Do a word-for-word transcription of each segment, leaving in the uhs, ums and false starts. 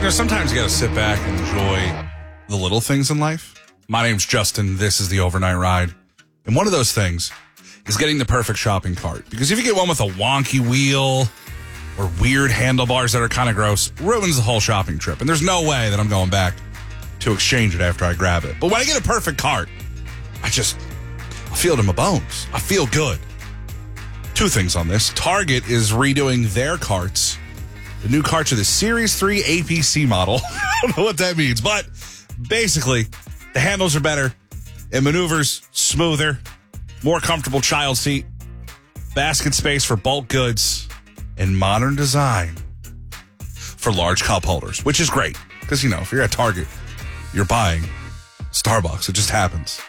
know, sometimes you got to sit back and enjoy the little things in life. My name's Justin. This is the Overnight Ride. And one of those things is getting the perfect shopping cart. Because if you get one with a wonky wheel or weird handlebars that are kind of gross, ruins the whole shopping trip. And there's no way that I'm going back to exchange it after I grab it. But when I get a perfect cart, I just I feel it in my bones. I feel good. Two things on this. Target is redoing their carts. The new carts are the Series three A P C model. I don't know what that means, but basically, the handles are better. It maneuvers smoother. More comfortable child seat. Basket space for bulk goods. And modern design for large cup holders, which is great. Because, you know, if you're at Target, you're buying Starbucks. It just happens.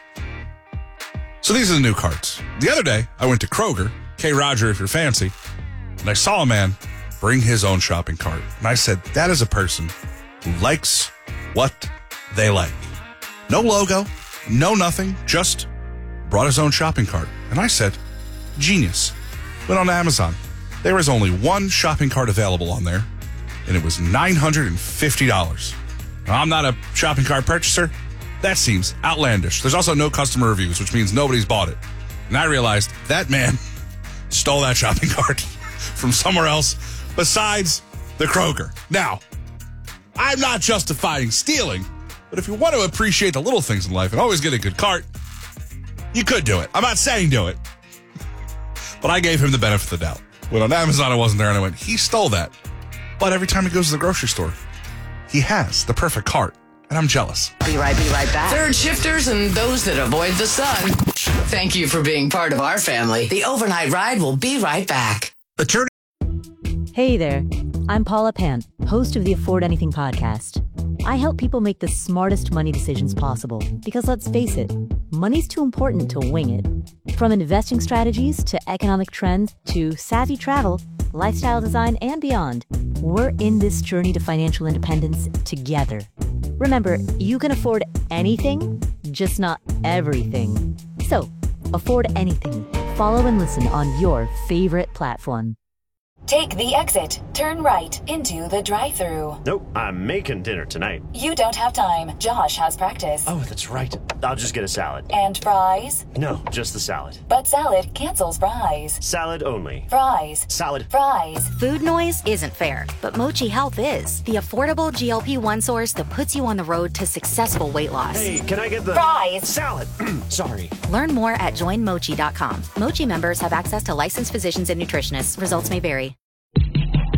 So these are the new carts. The other day, I went to Kroger, K. Roger if you're fancy, and I saw a man bring his own shopping cart. And I said, that is a person who likes what they like. No logo, no nothing, just brought his own shopping cart. And I said, genius. Went on Amazon. There was only one shopping cart available on there, and it was nine hundred fifty dollars. Now, I'm not a shopping cart purchaser. That seems outlandish. There's also no customer reviews, which means nobody's bought it. And I realized that man stole that shopping cart from somewhere else besides the Kroger. Now, I'm not justifying stealing, but if you want to appreciate the little things in life and always get a good cart, you could do it. I'm not saying do it, but I gave him the benefit of the doubt. When on Amazon, I wasn't there, and I went, he stole that. But every time he goes to the grocery store, he has the perfect cart, and I'm jealous. Be right, be right back. Third shifters and those that avoid the sun. Thank you for being part of our family. The Overnight Ride will be right back. Attorney. Hey there, I'm Paula Pant, host of the Afford Anything podcast. I help people make the smartest money decisions possible because, let's face it, money's too important to wing it. From investing strategies to economic trends to savvy travel, lifestyle design, and beyond, we're in this journey to financial independence together. Remember, you can afford anything, just not everything. So, afford anything. Follow and listen on your favorite platform. Take the exit. Turn right into the drive-thru. Nope, I'm making dinner tonight. You don't have time. Josh has practice. Oh, that's right. I'll just get a salad. And fries? No, just the salad. But salad cancels fries. Salad only. Fries. Salad. Fries. Food noise isn't fair, but Mochi Health is. The affordable G L P one source that puts you on the road to successful weight loss. Hey, can I get the... Fries. Salad. Sorry. Learn more at join mochi dot com. Mochi members have access to licensed physicians and nutritionists. Results may vary.